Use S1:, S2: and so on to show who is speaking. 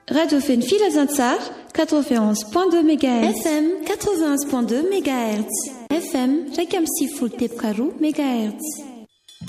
S1: Radio Feny Filazantsara 91.2 MHz, FM 91.2 MHz, FM 102.2 MHz.